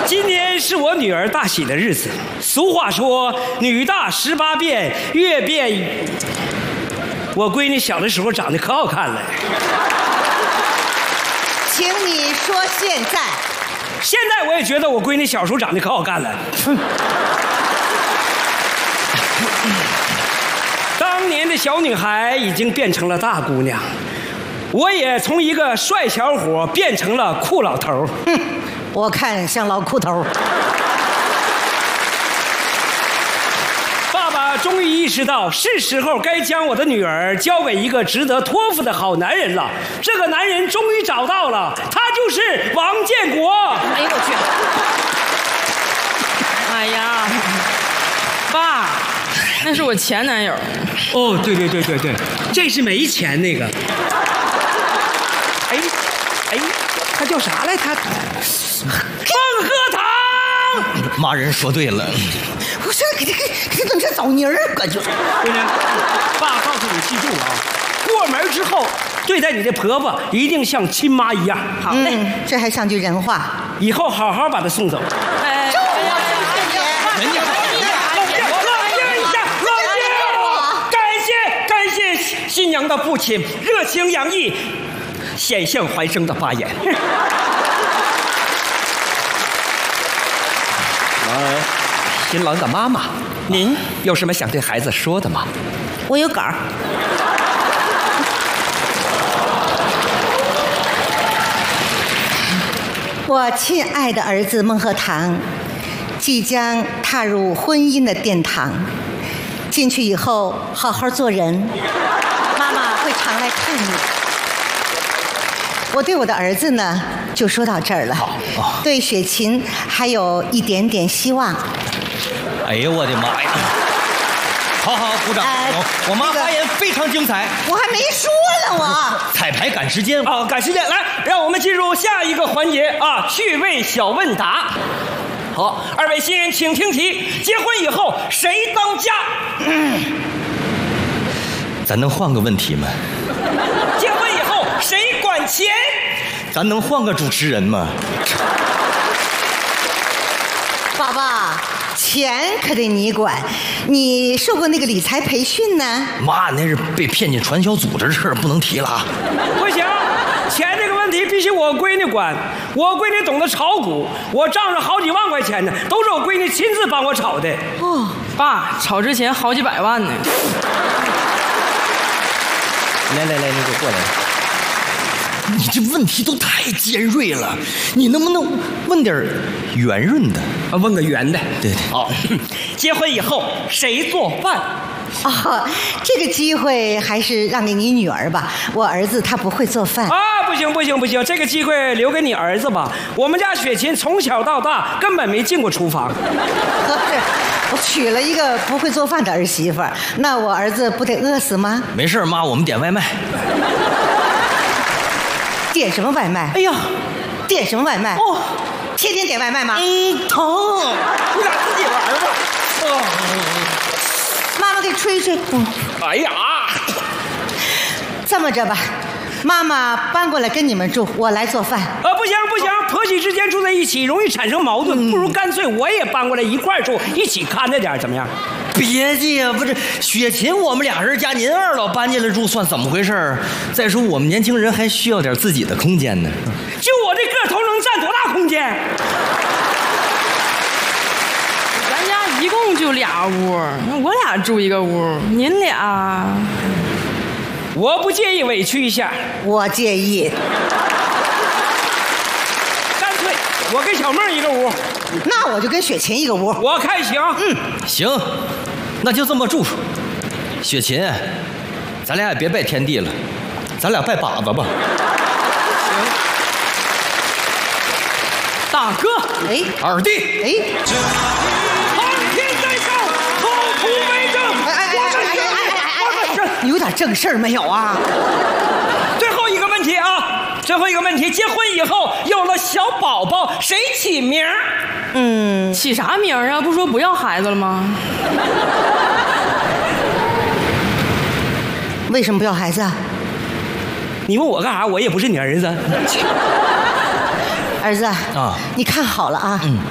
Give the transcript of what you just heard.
今天是我女儿大喜的日子。俗话说，女大18变，越变。我闺女小的时候长得可好看了。 请你说现在。 现在我也觉得我闺女小时候长得可好看了。当年的小女孩已经变成了大姑娘，我也从一个帅小伙变成了酷老头。 我看像老裤头。 爸爸终于意识到，是时候该将我的女儿交给一个值得托付的好男人了。这个男人终于找到了，他就是王建国。 哎呦我去！哎呀，爸，那是我前男友。 哦，对，这是没钱那个。哎，他叫啥来？他孟鹤堂。 妈，人说对了。 我说这等这枣泥儿，感觉。 闺女，爸告诉你，记住了啊，过门之后对待你的婆婆一定像亲妈一样。 好嘞， 这还像句人话。 以后好好把她送走。 哎， 人家感谢新娘的父亲热情洋溢、险象环生的发言。 新郎的妈妈，您有什么想对孩子说的吗？ 我有稿儿。我亲爱的儿子孟鹤堂，即将踏入婚姻的殿堂。进去以后，好好做人，妈妈会常来看你。我对我的儿子呢，就说到这儿了。对雪琴还有一点点希望。 哎呦我的妈呀！好，鼓掌！我妈发言非常精彩。 我还没说呢，我彩排赶时间。 好，赶时间，来，让我们进入下一个环节啊，趣味小问答。好，二位新人请听题：结婚以后谁当家？ 咱能换个问题吗？ 结婚以后谁管钱？ 咱能换个主持人吗？ 爸爸，钱可得你管，你受过那个理财培训呢？ 妈，那是被骗进传销组织的事儿，不能提了。 不行，钱这个问题必须我闺女管。我闺女懂得炒股，我账上好几万块钱呢，都是我闺女亲自帮我炒的。 哦，爸，炒之前好几百万呢。 来，你给过来。你这问题都太尖锐了，你能不能问点圆润的？ 啊，问个圆的。 对。 好，结婚以后谁做饭？ 哦，这个机会还是让给你女儿吧。我儿子他不会做饭。 啊，不行，这个机会留给你儿子吧。我们家雪琴从小到大根本没进过厨房。 我娶了一个不会做饭的儿媳妇儿，那我儿子不得饿死吗？ 没事，妈，我们点外卖。 点什么外卖？ 哎呀， 点什么外卖？ 哦， 天天点外卖吗？ 疼，你俩自己玩吧。 妈妈给吹吹。 哎呀， 这么着吧，妈妈搬过来跟你们住，我来做饭。 不行，婆媳之间住在一起容易产生矛盾，不如干脆我也搬过来一块住，一起看着点，怎么样？ 别介呀，不是雪琴，我们俩人加您二老搬进来住，算怎么回事？再说我们年轻人还需要点自己的空间呢。 就我这个头能占多大空间？ 咱家一共就俩屋，我俩住一个屋，您俩…… 我不介意委屈一下， 我介意。 干脆我跟小妹一个屋， 那我就跟雪琴一个屋。 我看行。 行，那就这么住。雪琴，咱俩也别拜天地了，咱俩拜把子吧。 行。大哥， 哎， 二弟， 哎， 苍天在上，口图为证。 你有点正事儿没有啊？ 最后一个问题啊，结婚以后有了小宝宝，谁起名？ 起啥名啊？不说不要孩子了吗？ 为什么不要孩子啊？ 你问我干啥？我也不是你儿子。 儿子啊， 你看好了啊，